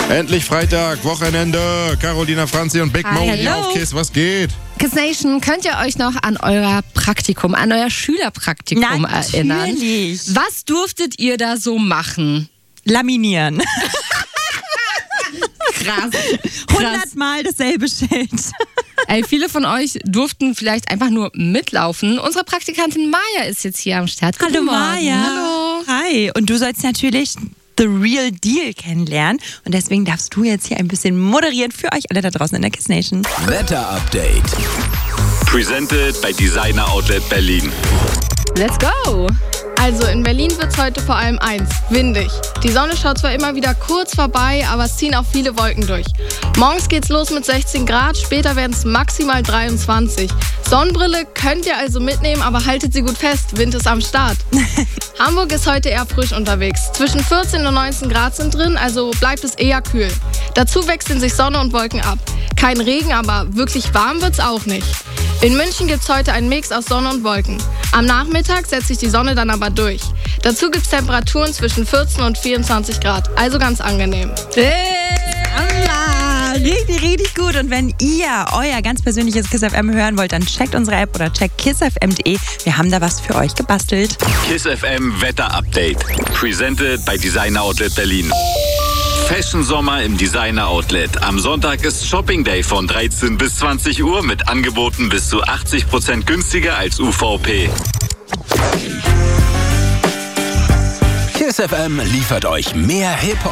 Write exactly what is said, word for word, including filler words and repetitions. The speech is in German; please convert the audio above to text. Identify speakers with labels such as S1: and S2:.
S1: Endlich Freitag, Wochenende. Carolina Franzi und Big Mo hier auf KISS. Was geht?
S2: KISS Nation, könnt ihr euch noch an euer Praktikum, an euer Schülerpraktikum
S3: Natürlich.
S2: erinnern? Was durftet ihr da so machen?
S3: Laminieren.
S2: Krass.
S3: Hundertmal dasselbe Schild.
S2: Ey, viele von euch durften vielleicht einfach nur mitlaufen. Unsere Praktikantin Maya ist jetzt hier am Start. Guten
S3: Hallo
S2: Morgen.
S3: Maya.
S2: Hallo.
S3: Hi. Und du sollst natürlich The Real Deal kennenlernen. Und deswegen darfst du jetzt hier ein bisschen moderieren für euch alle da draußen in der KISS Nation.
S4: Wetter-Update. Presented bei Designer Outlet Berlin.
S2: Let's go.
S5: Also in Berlin wird es heute vor allem eins, windig. Die Sonne schaut zwar immer wieder kurz vorbei, aber es ziehen auch viele Wolken durch. Morgens geht's los mit sechzehn Grad, später werden es maximal dreiundzwanzig. Sonnenbrille könnt ihr also mitnehmen, aber haltet sie gut fest, Wind ist am Start. Hamburg ist heute eher frisch unterwegs. Zwischen vierzehn und neunzehn Grad sind drin, also bleibt es eher kühl. Dazu wechseln sich Sonne und Wolken ab. Kein Regen, aber wirklich warm wird's auch nicht. In München gibt's heute einen Mix aus Sonne und Wolken. Am Nachmittag setzt sich die Sonne dann aber durch. Dazu gibt's Temperaturen zwischen vierzehn und vierundzwanzig Grad, also ganz angenehm.
S3: Hey, Allah, richtig, richtig gut. Und wenn ihr euer ganz persönliches KISS F M hören wollt, dann checkt unsere App oder checkt kiss f m punkt d e. Wir haben da was für euch gebastelt.
S4: KISS F M Wetter-Update. Presented bei Designer Outlet Berlin. Fashion Sommer im Designer Outlet. Am Sonntag ist Shopping Day von dreizehn bis zwanzig Uhr mit Angeboten bis zu achtzig Prozent günstiger als U V P. KISS F M liefert euch mehr Hip-Hop.